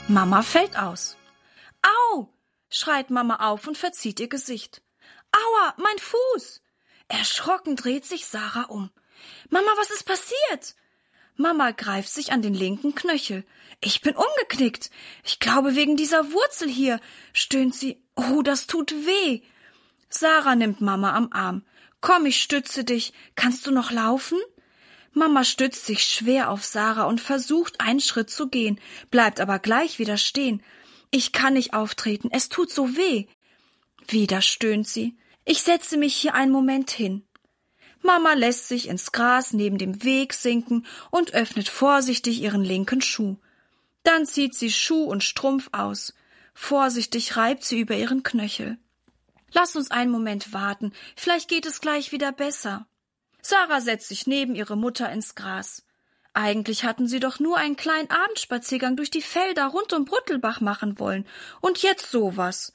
Mama fällt aus. »Au!« schreit Mama auf und verzieht ihr Gesicht. »Aua, mein Fuß!« Erschrocken dreht sich Sarah um. »Mama, was ist passiert?« Mama greift sich an den linken Knöchel. »Ich bin umgeknickt. Ich glaube wegen dieser Wurzel hier«, stöhnt sie. »Oh, das tut weh.« Sarah nimmt Mama am Arm. »Komm, ich stütze dich. Kannst du noch laufen?« Mama stützt sich schwer auf Sarah und versucht, einen Schritt zu gehen, bleibt aber gleich wieder stehen. »Ich kann nicht auftreten, es tut so weh.« Wieder stöhnt sie. »Ich setze mich hier einen Moment hin.« Mama lässt sich ins Gras neben dem Weg sinken und öffnet vorsichtig ihren linken Schuh. Dann zieht sie Schuh und Strumpf aus. Vorsichtig reibt sie über ihren Knöchel. »Lass uns einen Moment warten, vielleicht geht es gleich wieder besser.« Sarah setzt sich neben ihre Mutter ins Gras. Eigentlich hatten sie doch nur einen kleinen Abendspaziergang durch die Felder rund um Brüttelbach machen wollen. Und jetzt sowas.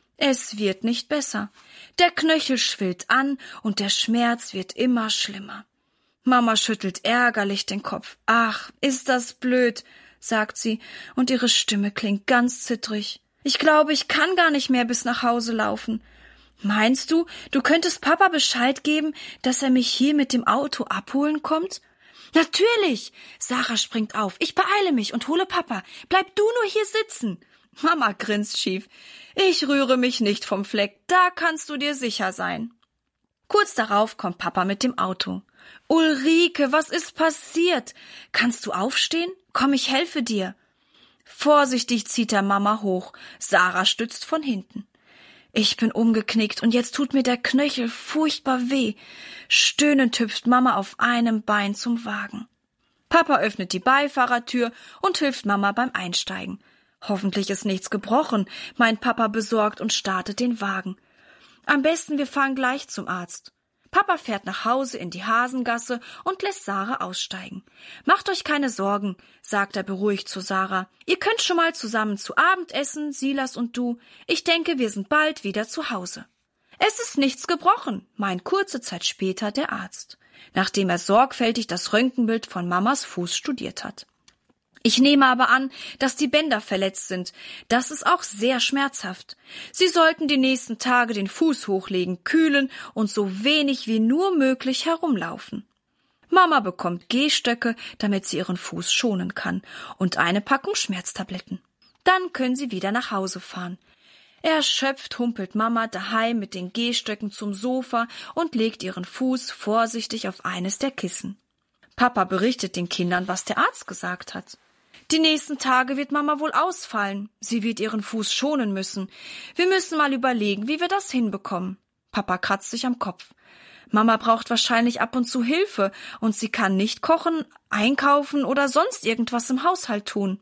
Es wird nicht besser. Der Knöchel schwillt an und der Schmerz wird immer schlimmer. Mama schüttelt ärgerlich den Kopf. »Ach, ist das blöd«, sagt sie, und ihre Stimme klingt ganz zittrig. »Ich glaube, ich kann gar nicht mehr bis nach Hause laufen. Meinst du, du könntest Papa Bescheid geben, dass er mich hier mit dem Auto abholen kommt?« »Natürlich!« Sarah springt auf. »Ich beeile mich und hole Papa. Bleib du nur hier sitzen.« Mama grinst schief. »Ich rühre mich nicht vom Fleck, da kannst du dir sicher sein.« Kurz darauf kommt Papa mit dem Auto. »Ulrike, was ist passiert? Kannst du aufstehen? Komm, ich helfe dir.« Vorsichtig zieht er Mama hoch. Sarah stützt von hinten. »Ich bin umgeknickt und jetzt tut mir der Knöchel furchtbar weh.« Stöhnend hüpft Mama auf einem Bein zum Wagen. Papa öffnet die Beifahrertür und hilft Mama beim Einsteigen. Hoffentlich ist nichts gebrochen, meint Papa besorgt und startet den Wagen. Am besten, wir fahren gleich zum Arzt. Papa fährt nach Hause in die Hasengasse und lässt Sarah aussteigen. »Macht euch keine Sorgen«, sagt er beruhigt zu Sarah. »Ihr könnt schon mal zusammen zu Abend essen, Silas und du. Ich denke, wir sind bald wieder zu Hause.« »Es ist nichts gebrochen«, meint kurze Zeit später der Arzt, nachdem er sorgfältig das Röntgenbild von Mamas Fuß studiert hat. »Ich nehme aber an, dass die Bänder verletzt sind. Das ist auch sehr schmerzhaft. Sie sollten die nächsten Tage den Fuß hochlegen, kühlen und so wenig wie nur möglich herumlaufen.« Mama bekommt Gehstöcke, damit sie ihren Fuß schonen kann, und eine Packung Schmerztabletten. Dann können sie wieder nach Hause fahren. Erschöpft humpelt Mama daheim mit den Gehstöcken zum Sofa und legt ihren Fuß vorsichtig auf eines der Kissen. Papa berichtet den Kindern, was der Arzt gesagt hat. Die nächsten Tage wird Mama wohl ausfallen. Sie wird ihren Fuß schonen müssen. Wir müssen mal überlegen, wie wir das hinbekommen. Papa kratzt sich am Kopf. Mama braucht wahrscheinlich ab und zu Hilfe und sie kann nicht kochen, einkaufen oder sonst irgendwas im Haushalt tun.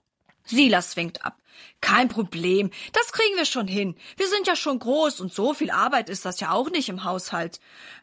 Silas winkt ab. »Kein Problem, das kriegen wir schon hin. Wir sind ja schon groß und so viel Arbeit ist das ja auch nicht im Haushalt.«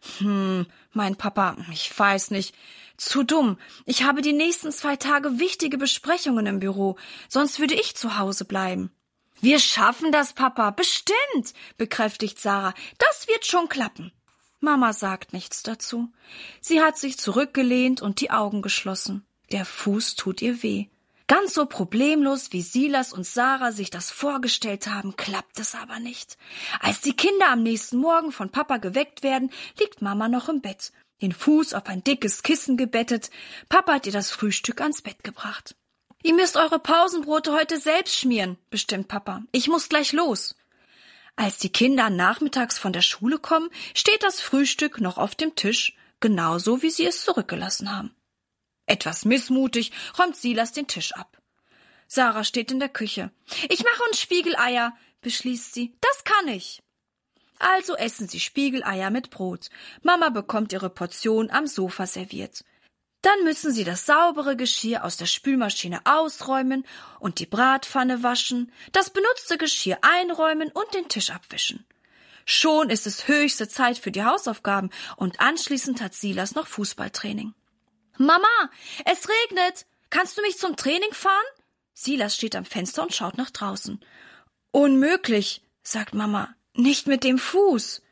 Mein Papa, ich weiß nicht. Zu dumm. Ich habe die nächsten 2 Tage wichtige Besprechungen im Büro, sonst würde ich zu Hause bleiben.« »Wir schaffen das, Papa, bestimmt«, bekräftigt Sarah. »Das wird schon klappen.« Mama sagt nichts dazu. Sie hat sich zurückgelehnt und die Augen geschlossen. Der Fuß tut ihr weh. Ganz so problemlos, wie Silas und Sarah sich das vorgestellt haben, klappt es aber nicht. Als die Kinder am nächsten Morgen von Papa geweckt werden, liegt Mama noch im Bett, den Fuß auf ein dickes Kissen gebettet. Papa hat ihr das Frühstück ans Bett gebracht. »Ihr müsst eure Pausenbrote heute selbst schmieren«, bestimmt Papa. »Ich muss gleich los.« Als die Kinder nachmittags von der Schule kommen, steht das Frühstück noch auf dem Tisch, genauso wie sie es zurückgelassen haben. Etwas missmutig räumt Silas den Tisch ab. Sarah steht in der Küche. »Ich mache uns Spiegeleier«, beschließt sie. »Das kann ich.« Also essen sie Spiegeleier mit Brot. Mama bekommt ihre Portion am Sofa serviert. Dann müssen sie das saubere Geschirr aus der Spülmaschine ausräumen und die Bratpfanne waschen, das benutzte Geschirr einräumen und den Tisch abwischen. Schon ist es höchste Zeit für die Hausaufgaben und anschließend hat Silas noch Fußballtraining. »Mama, es regnet. Kannst du mich zum Training fahren?« Silas steht am Fenster und schaut nach draußen. »Unmöglich«, sagt Mama, »nicht mit dem Fuß.«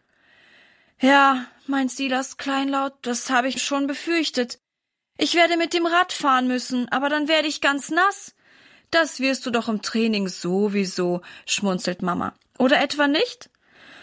»Ja«, meint Silas kleinlaut, »das habe ich schon befürchtet. Ich werde mit dem Rad fahren müssen, aber dann werde ich ganz nass. Das wirst du doch im Training sowieso, schmunzelt Mama. Oder etwa nicht?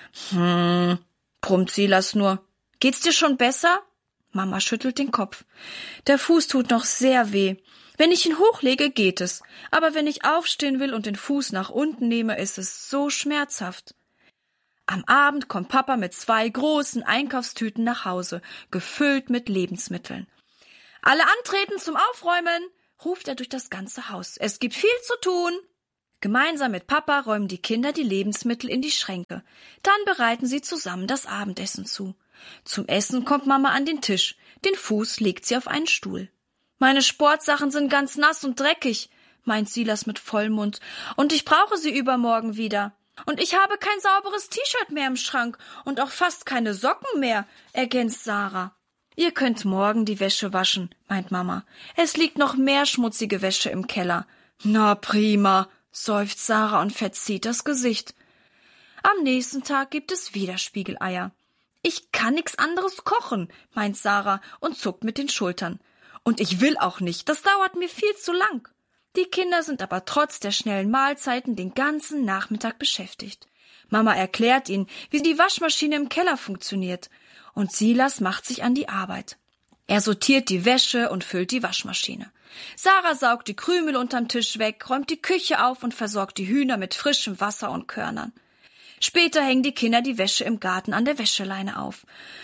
Brummt Silas nur. Geht's dir schon besser? Mama schüttelt den Kopf. Der Fuß tut noch sehr weh. Wenn ich ihn hochlege, geht es. Aber wenn ich aufstehen will und den Fuß nach unten nehme, ist es so schmerzhaft. Am Abend kommt Papa mit 2 großen Einkaufstüten nach Hause, gefüllt mit Lebensmitteln. Alle antreten zum Aufräumen, ruft er durch das ganze Haus. Es gibt viel zu tun. Gemeinsam mit Papa räumen die Kinder die Lebensmittel in die Schränke. Dann bereiten sie zusammen das Abendessen zu. Zum Essen kommt Mama an den Tisch. Den Fuß legt sie auf einen Stuhl. Meine Sportsachen sind ganz nass und dreckig, meint Silas mit Vollmund. Und ich brauche sie übermorgen wieder. Und ich habe kein sauberes T-Shirt mehr im Schrank und auch fast keine Socken mehr, ergänzt Sarah. Ihr könnt morgen die Wäsche waschen, meint Mama. Es liegt noch mehr schmutzige Wäsche im Keller. Na prima, seufzt Sarah und verzieht das Gesicht. Am nächsten Tag gibt es wieder Spiegeleier. Ich kann nix anderes kochen, meint Sarah und zuckt mit den Schultern. Und ich will auch nicht, das dauert mir viel zu lang. Die Kinder sind aber trotz der schnellen Mahlzeiten den ganzen Nachmittag beschäftigt. Mama erklärt ihnen, wie die Waschmaschine im Keller funktioniert. Und Silas macht sich an die Arbeit. Er sortiert die Wäsche und füllt die Waschmaschine. Sarah saugt die Krümel unterm Tisch weg, räumt die Küche auf und versorgt die Hühner mit frischem Wasser und Körnern. Später hängen die Kinder die Wäsche im Garten an der Wäscheleine auf.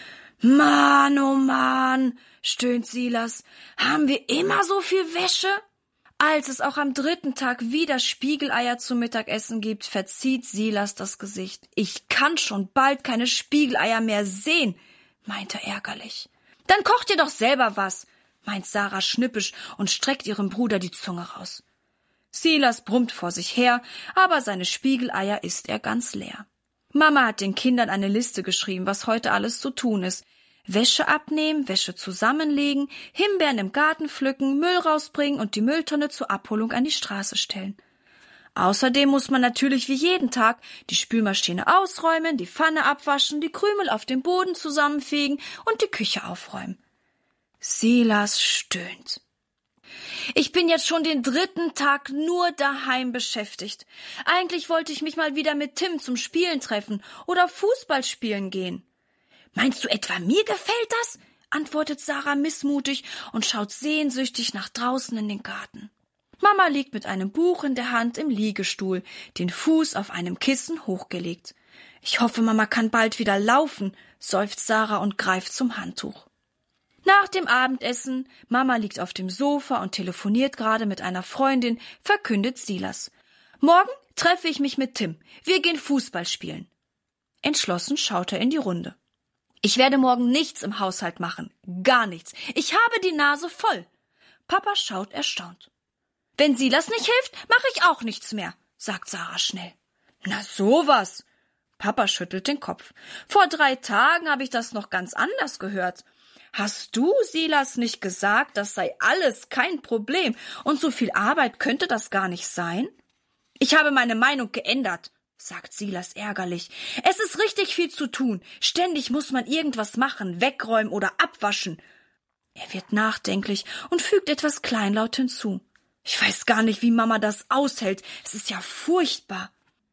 Mann, oh Mann, stöhnt Silas. Haben wir immer so viel Wäsche? Als es auch am 3. Tag wieder Spiegeleier zum Mittagessen gibt, verzieht Silas das Gesicht. Ich kann schon bald keine Spiegeleier mehr sehen, meint er ärgerlich. Dann kocht ihr doch selber was, meint Sarah schnippisch und streckt ihrem Bruder die Zunge raus. Silas brummt vor sich her, aber seine Spiegeleier isst er ganz leer. Mama hat den Kindern eine Liste geschrieben, was heute alles zu tun ist. Wäsche abnehmen, Wäsche zusammenlegen, Himbeeren im Garten pflücken, Müll rausbringen und die Mülltonne zur Abholung an die Straße stellen. Außerdem muss man natürlich wie jeden Tag die Spülmaschine ausräumen, die Pfanne abwaschen, die Krümel auf dem Boden zusammenfegen und die Küche aufräumen. Silas stöhnt. Ich bin jetzt schon den 3. Tag nur daheim beschäftigt. Eigentlich wollte ich mich mal wieder mit Tim zum Spielen treffen oder Fußball spielen gehen. Meinst du etwa, mir gefällt das? Antwortet Sarah missmutig und schaut sehnsüchtig nach draußen in den Garten. Mama liegt mit einem Buch in der Hand im Liegestuhl, den Fuß auf einem Kissen hochgelegt. Ich hoffe, Mama kann bald wieder laufen, seufzt Sarah und greift zum Handtuch. Nach dem Abendessen, Mama liegt auf dem Sofa und telefoniert gerade mit einer Freundin, verkündet Silas. Morgen treffe ich mich mit Tim. Wir gehen Fußball spielen. Entschlossen schaut er in die Runde. Ich werde morgen nichts im Haushalt machen. Gar nichts. Ich habe die Nase voll. Papa schaut erstaunt. Wenn Silas nicht hilft, mache ich auch nichts mehr, sagt Sarah schnell. Na sowas. Papa schüttelt den Kopf. Vor 3 Tagen habe ich das noch ganz anders gehört. Hast du Silas nicht gesagt, das sei alles kein Problem und so viel Arbeit könnte das gar nicht sein? Ich habe meine Meinung geändert, sagt Silas ärgerlich. Es ist richtig viel zu tun. Ständig muss man irgendwas machen, wegräumen oder abwaschen. Er wird nachdenklich und fügt etwas kleinlaut hinzu. Ich weiß gar nicht, wie Mama das aushält. Es ist ja furchtbar.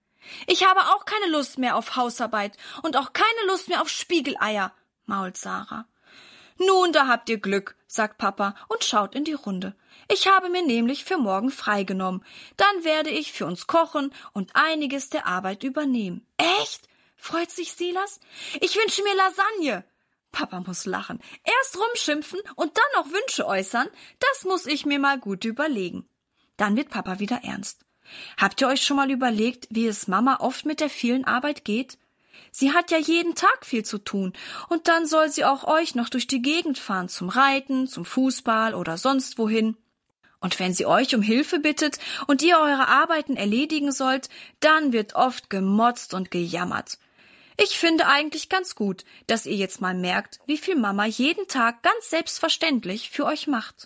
Ich habe auch keine Lust mehr auf Hausarbeit und auch keine Lust mehr auf Spiegeleier, mault Sarah. Nun, da habt ihr Glück, sagt Papa und schaut in die Runde. Ich habe mir nämlich für morgen freigenommen. Dann werde ich für uns kochen und einiges der Arbeit übernehmen. Echt? Freut sich Silas. Ich wünsche mir Lasagne. Papa muss lachen. Erst rumschimpfen und dann noch Wünsche äußern, das muss ich mir mal gut überlegen. Dann wird Papa wieder ernst. Habt ihr euch schon mal überlegt, wie es Mama oft mit der vielen Arbeit geht? Sie hat ja jeden Tag viel zu tun und dann soll sie auch euch noch durch die Gegend fahren zum Reiten, zum Fußball oder sonst wohin. Und wenn sie euch um Hilfe bittet und ihr eure Arbeiten erledigen sollt, dann wird oft gemotzt und gejammert. Ich finde eigentlich ganz gut, dass ihr jetzt mal merkt, wie viel Mama jeden Tag ganz selbstverständlich für euch macht.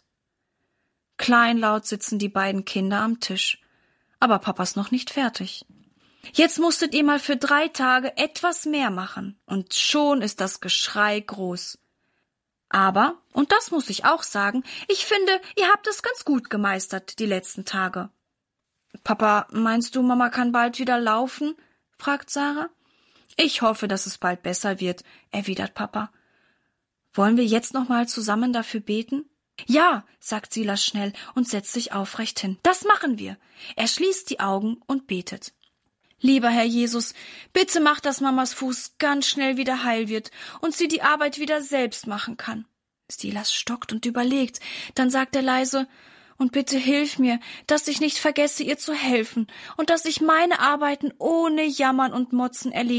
Kleinlaut sitzen die beiden Kinder am Tisch, aber Papa ist noch nicht fertig. Jetzt musstet ihr mal für 3 Tage etwas mehr machen, und schon ist das Geschrei groß. Aber, und das muss ich auch sagen, ich finde, ihr habt es ganz gut gemeistert die letzten Tage. Papa, meinst du, Mama kann bald wieder laufen? Fragt Sarah. Ich hoffe, dass es bald besser wird, erwidert Papa. Wollen wir jetzt noch mal zusammen dafür beten? Ja, sagt Silas schnell und setzt sich aufrecht hin. Das machen wir. Er schließt die Augen und betet. Lieber Herr Jesus, bitte mach, dass Mamas Fuß ganz schnell wieder heil wird und sie die Arbeit wieder selbst machen kann. Silas stockt und überlegt. Dann sagt er leise, und bitte hilf mir, dass ich nicht vergesse, ihr zu helfen und dass ich meine Arbeiten ohne Jammern und Motzen erledige.